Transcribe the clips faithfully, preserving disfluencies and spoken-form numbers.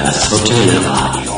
Das Hotelradio.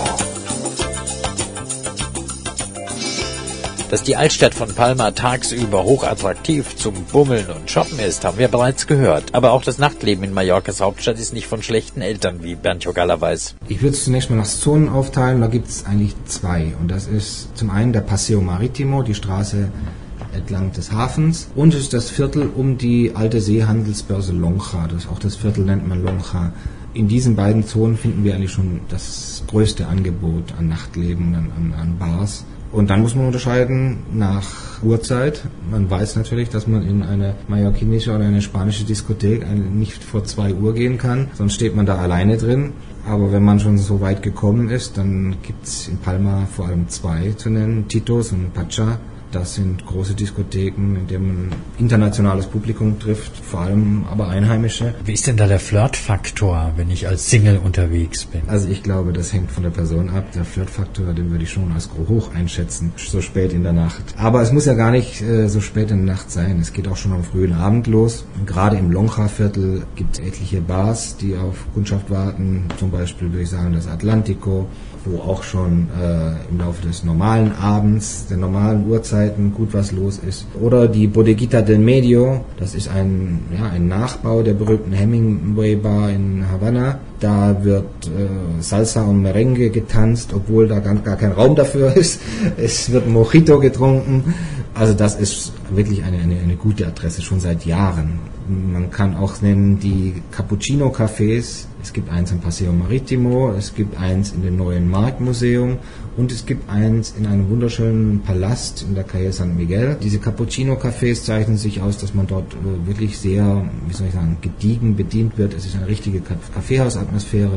Dass die Altstadt von Palma tagsüber hochattraktiv zum Bummeln und Shoppen ist, haben wir bereits gehört. Aber auch das Nachtleben in Mallorcas Hauptstadt ist nicht von schlechten Eltern, wie Bernd Jogalla weiß. Ich würde es zunächst mal nach Zonen aufteilen. Da gibt es eigentlich zwei. Und das ist zum einen der Paseo Maritimo, die Straße entlang des Hafens. Und es ist das Viertel um die alte Seehandelsbörse Lonja. Das, auch das Viertel nennt man Lonja. In diesen beiden Zonen finden wir eigentlich schon das größte Angebot an Nachtleben, an, an, an Bars. Und dann muss man unterscheiden nach Uhrzeit. Man weiß natürlich, dass man in eine mallorquinische oder eine spanische Diskothek nicht vor zwei Uhr gehen kann, sonst steht man da alleine drin. Aber wenn man schon so weit gekommen ist, dann gibt's in Palma vor allem zwei zu nennen, Titos und Pacha. Das sind große Diskotheken, in denen man internationales Publikum trifft, vor allem aber Einheimische. Wie ist denn da der Flirtfaktor, wenn ich als Single unterwegs bin? Also ich glaube, das hängt von der Person ab. Der Flirtfaktor, den würde ich schon als hoch einschätzen, so spät in der Nacht. Aber es muss ja gar nicht äh, so spät in der Nacht sein. Es geht auch schon am frühen Abend los. Und gerade im Lonja-Viertel gibt es etliche Bars, die auf Kundschaft warten. Zum Beispiel würde ich sagen das Atlantico, wo auch schon äh, im Laufe des normalen Abends, der normalen Uhrzeiten gut was los ist. Oder die Bodeguita del Medio, das ist ein, ja, ein Nachbau der berühmten Hemingway Bar in Havanna. Da wird äh, Salsa und Merengue getanzt, obwohl da gar, gar kein Raum dafür ist. Es wird Mojito getrunken. Also das ist wirklich eine, eine, eine gute Adresse, schon seit Jahren. Man kann auch nennen die Cappuccino-Cafés. Es gibt eins am Paseo Maritimo, es gibt eins in dem neuen Marktmuseum und es gibt eins in einem wunderschönen Palast in der Calle San Miguel. Diese Cappuccino-Cafés zeichnen sich aus, dass man dort wirklich sehr, wie soll ich sagen, gediegen bedient wird. Es ist eine richtige Kaffeehausatmosphäre.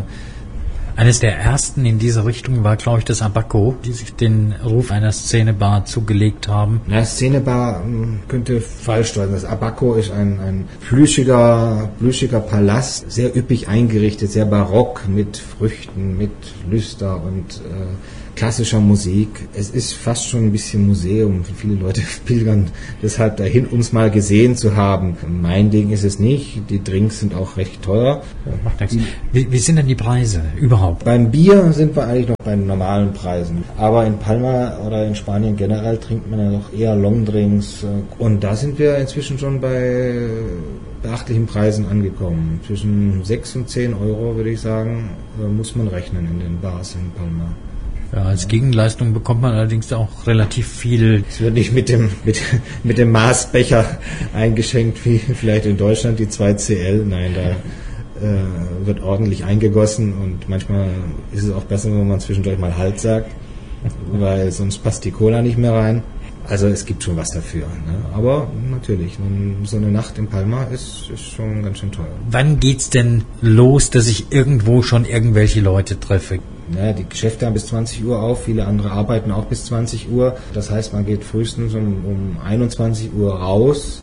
Eines der ersten in dieser Richtung war, glaube ich, das Abaco, die sich den Ruf einer Szenebar zugelegt haben. Na, Szenebar könnte falsch sein. Das Abaco ist ein, ein plüschiger, plüschiger Palast, sehr üppig eingerichtet, sehr barock, mit Früchten, mit Lüster und äh, klassischer Musik. Es ist fast schon ein bisschen Museum. Viele Leute pilgern deshalb dahin, um es mal gesehen zu haben. Mein Ding ist es nicht. Die Drinks sind auch recht teuer. Macht nichts. Wie, wie sind denn die Preise überhaupt? Beim Bier sind wir eigentlich noch bei normalen Preisen. Aber in Palma oder in Spanien generell trinkt man ja noch eher Longdrinks. Und da sind wir inzwischen schon bei beachtlichen Preisen angekommen. Zwischen sechs und zehn Euro, würde ich sagen, muss man rechnen in den Bars in Palma. Ja, als Gegenleistung bekommt man allerdings auch relativ viel. Es wird nicht mit dem, mit, mit dem Maßbecher eingeschenkt, wie vielleicht in Deutschland die zwei C L. Nein, da äh, wird ordentlich eingegossen und manchmal ist es auch besser, wenn man zwischendurch mal Halt sagt, weil sonst passt die Cola nicht mehr rein. Also es gibt schon was dafür. Ne? Aber natürlich, so eine Nacht in Palma ist, ist schon ganz schön teuer. Wann geht's denn los, dass ich irgendwo schon irgendwelche Leute treffe? Ja, die Geschäfte haben bis zwanzig Uhr auf, viele andere arbeiten auch bis zwanzig Uhr. Das heißt, man geht frühestens um, um einundzwanzig Uhr raus.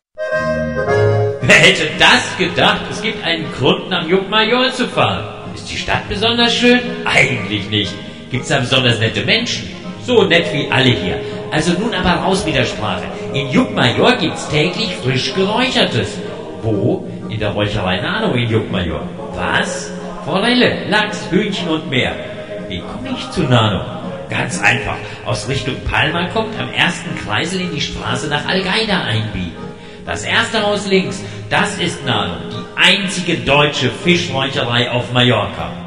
Wer hätte das gedacht? Es gibt einen Grund, nach Llucmajor zu fahren. Ist die Stadt besonders schön? Eigentlich nicht. Gibt's da besonders nette Menschen? So nett wie alle hier. Also nun aber raus mit der Sprache. In Llucmajor gibt's täglich frisch Geräuchertes. Wo? In der Räucherei Nano in Llucmajor. Was? Forelle, Lachs, Hühnchen und mehr. Wie komme ich zu Nano? Ganz einfach. Aus Richtung Palma kommt am ersten Kreisel in die Straße nach Algaida einbiegen. Das erste Haus links, das ist Nano, die einzige deutsche Fischräucherei auf Mallorca.